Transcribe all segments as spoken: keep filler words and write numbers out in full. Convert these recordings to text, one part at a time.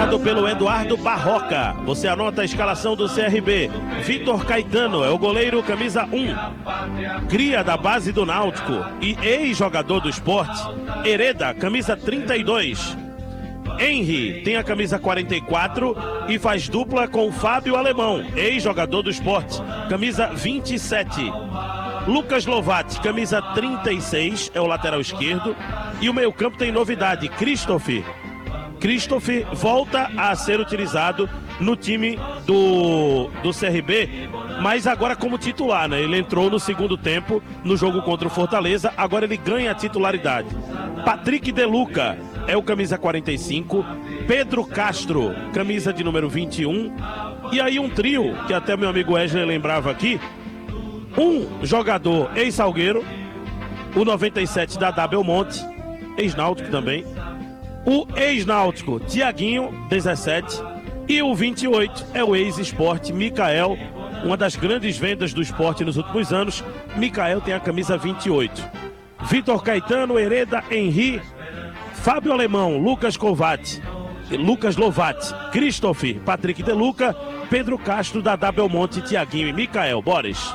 treinado pelo Eduardo Barroca. Você anota a escalação do C R B. Vitor Caetano é o goleiro, camisa um. Cria da base do Náutico e ex-jogador do Sport. Hereda, camisa trinta e dois. Henry tem a camisa quarenta e quatro e faz dupla com Fábio Alemão, ex-jogador do Sport, camisa vinte e sete. Lucas Lovati, camisa trinta e seis, é o lateral esquerdo. E o meio-campo tem novidade, Christopher. Christopher volta a ser utilizado no time do, do C R B, mas agora como titular, né? Ele entrou no segundo tempo no jogo contra o Fortaleza, agora ele ganha a titularidade. Patrick De Luca é o camisa quarenta e cinco, Pedro Castro, camisa de número vinte e um, e aí um trio, que até meu amigo Wesley lembrava aqui, um jogador ex-Salgueiro, o noventa e sete da Belmonte, ex-Náutico também, o ex-Náutico Tiaguinho, dezessete, e o vinte e oito é o ex-Sport Micael, uma das grandes vendas do Sport nos últimos anos. Micael tem a camisa vinte e oito. Vitor Caetano, Hereda, Henry, Fábio Alemão, Lucas Covati, Lucas Lovati, Christopher, Patrick De Luca, Pedro Castro da Belmonte, Tiaguinho e Micael. Boris.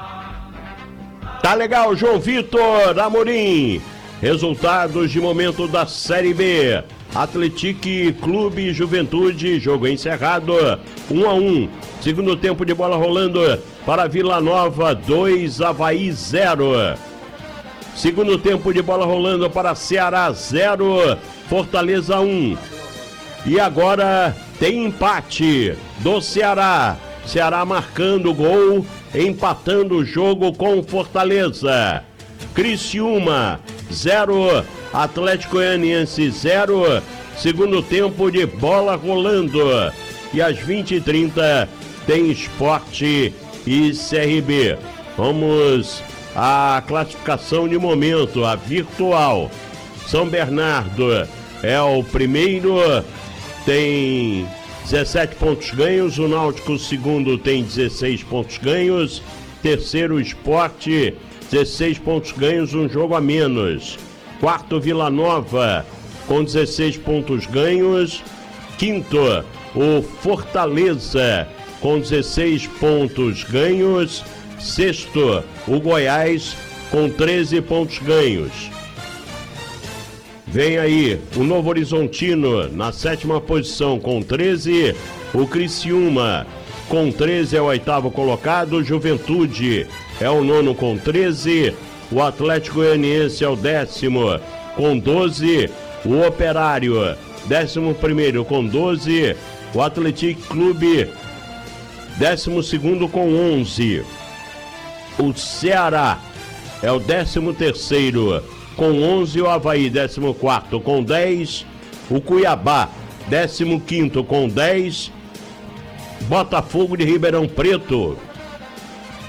Tá legal, João Vitor Amorim. Resultados de momento da Série B. Atletique Clube Juventude, jogo encerrado, um a um. Segundo tempo de bola rolando para Vila Nova, dois, Avaí zero. Segundo tempo de bola rolando para Ceará zero, Fortaleza um. E agora tem empate do Ceará. Ceará marcando gol, empatando o jogo com Fortaleza. Criciúma zero, Atlético Goianiense zero. Segundo tempo de bola rolando. E às vinte e trinta tem Sport e C R B. Vamos à classificação de momento, a virtual. São Bernardo é o primeiro, tem dezessete pontos ganhos. O Náutico, segundo, tem dezesseis pontos ganhos. Terceiro, Sport, dezesseis pontos ganhos, um jogo a menos. Quarto, Vila Nova, com dezesseis pontos ganhos. Quinto, o Fortaleza, com dezesseis pontos ganhos. Sexto, o Goiás, com treze pontos ganhos. Vem aí o Novo Horizontino na sétima posição com treze. O Criciúma com treze é o oitavo colocado. Juventude é o nono com treze. O Atlético Goianiense é o décimo com doze. O Operário, décimo primeiro com doze. O Atletique Clube, décimo segundo com onze. O Ceará é o décimo terceiro com onze. O Avaí, décimo quarto com dez. O Cuiabá, décimo quinto com dez. Botafogo de Ribeirão Preto